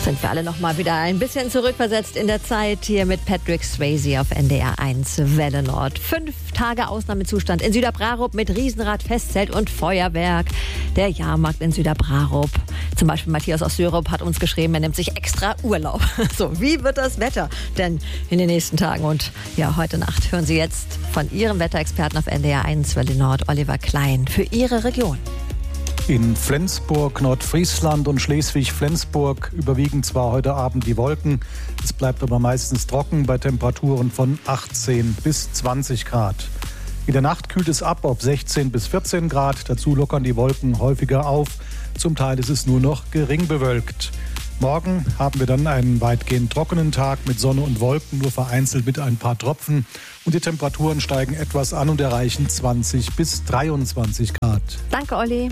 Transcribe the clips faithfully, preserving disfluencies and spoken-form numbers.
Sind wir alle noch mal wieder ein bisschen zurückversetzt in der Zeit hier mit Patrick Swayze auf N D R eins Welle Nord. Fünf Tage Ausnahmezustand in Süderbrarup mit Riesenrad, Festzelt und Feuerwerk. Der Jahrmarkt in Süderbrarup. Zum Beispiel Matthias aus Syrup hat uns geschrieben, er nimmt sich extra Urlaub. So, wie wird das Wetter denn in den nächsten Tagen? Und ja, heute Nacht hören Sie jetzt von Ihrem Wetterexperten auf N D R eins Welle Nord, Oliver Klein, für Ihre Region. In Flensburg, Nordfriesland und Schleswig-Flensburg überwiegen zwar heute Abend die Wolken, es bleibt aber meistens trocken bei Temperaturen von achtzehn bis zwanzig Grad. In der Nacht kühlt es ab auf sechzehn bis vierzehn Grad, dazu lockern die Wolken häufiger auf, zum Teil ist es nur noch gering bewölkt. Morgen haben wir dann einen weitgehend trockenen Tag mit Sonne und Wolken, nur vereinzelt mit ein paar Tropfen. Und die Temperaturen steigen etwas an und erreichen zwanzig bis dreiundzwanzig Grad. Danke, Olli.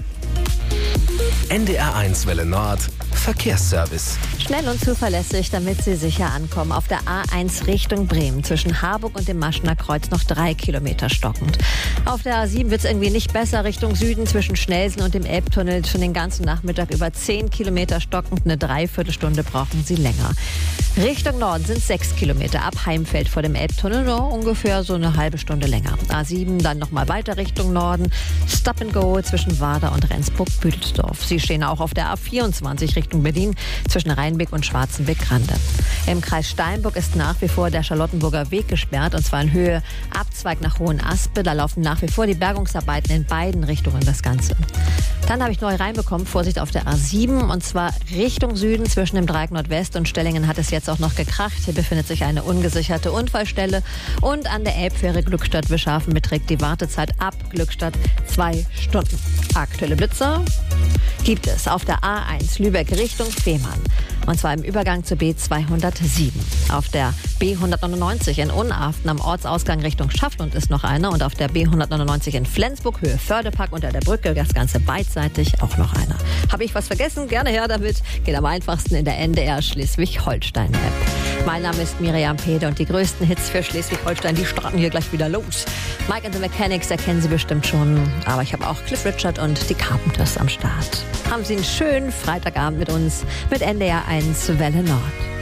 N D R eins Welle Nord Verkehrsservice. Schnell und zuverlässig, damit Sie sicher ankommen. Auf der A eins Richtung Bremen zwischen Harburg und dem Maschener Kreuz noch drei Kilometer stockend. Auf der A sieben wird es irgendwie nicht besser Richtung Süden zwischen Schnelsen und dem Elbtunnel. Schon den ganzen Nachmittag über zehn Kilometer stockend. Eine Dreiviertelstunde brauchen Sie länger. Richtung Norden sind sechs Kilometer ab Heimfeld vor dem Elbtunnel. Nur ungefähr so eine halbe Stunde länger. A sieben dann nochmal weiter Richtung Norden. Stop and Go zwischen Warder und Rendsburg-Büdelsdorf. Sie stehen auch auf der A vierundzwanzig Richtung Berlin zwischen Rheinbeck und Schwarzenbeck-Grande. Im Kreis Steinburg ist nach wie vor der Charlottenburger Weg gesperrt, und zwar in Höhe Abzweig nach Hohenaspe. Da laufen nach wie vor die Bergungsarbeiten in beiden Richtungen das Ganze. Dann habe ich neu reinbekommen, Vorsicht auf der A sieben, und zwar Richtung Süden zwischen dem Dreieck Nordwest und Stellingen hat es jetzt auch noch gekracht. Hier befindet sich eine ungesicherte Unfallstelle, und an der Elbfähre Glückstadt-Wischhafen beträgt die Wartezeit ab Glückstadt zwei Stunden. Aktuelle Blitzer gibt es auf der A eins Lübeck Richtung Fehmarn. Und zwar im Übergang zur B zweihundertsieben. Auf der B hundertneunundneunzig in Unaften am Ortsausgang Richtung Schafflund ist noch einer. Und auf der B hundertneunundneunzig in Flensburg, Höhe Fördepark unter der Brücke, das Ganze beidseitig, auch noch einer. Habe ich was vergessen? Gerne her damit. Geht am einfachsten in der N D R Schleswig-Holstein-App. Mein Name ist Miriam Pede und die größten Hits für Schleswig-Holstein, die starten hier gleich wieder los. Mike and the Mechanics, da kennen Sie bestimmt schon. Aber ich habe auch Cliff Richard und die Carpenters am Start. Haben Sie einen schönen Freitagabend mit uns, mit N D R eins Welle Nord.